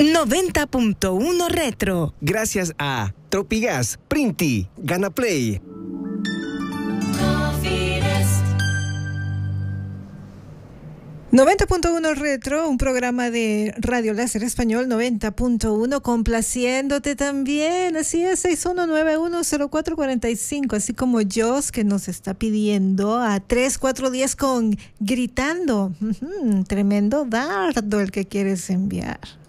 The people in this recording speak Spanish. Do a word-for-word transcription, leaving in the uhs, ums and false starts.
noventa punto uno Retro. Gracias a Tropigas, Printi, Ganaplay. noventa punto uno Retro, un programa de Radio Láser Español noventa punto uno, complaciéndote también. Así es, seis uno nueve uno cero cuatro cuatro cinco, así como Jos, que nos está pidiendo a tres cuatro diez con Gritando. Uh-huh, tremendo dardo el que quieres enviar.